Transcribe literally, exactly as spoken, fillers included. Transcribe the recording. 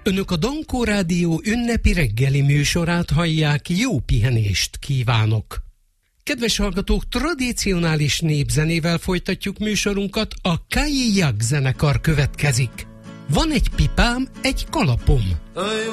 Önök a Dankó Rádió ünnepi reggeli műsorát hallják, jó pihenést kívánok! Kedves hallgatók, tradicionális népzenével folytatjuk műsorunkat, a Kajjak zenekar következik. Van egy pipám, egy kalapom.